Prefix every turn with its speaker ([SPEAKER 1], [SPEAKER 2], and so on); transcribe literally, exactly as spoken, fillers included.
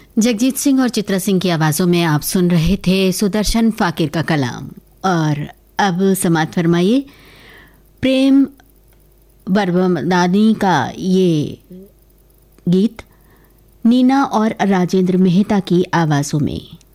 [SPEAKER 1] जगजीत सिंह और चित्रा सिंह की आवाज़ों में आप सुन रहे थे सुदर्शन फाकिर का कलाम। और अब समात फरमाइए प्रेम बरबदानी का ये गीत नीना और राजेंद्र मेहता की आवाज़ों में।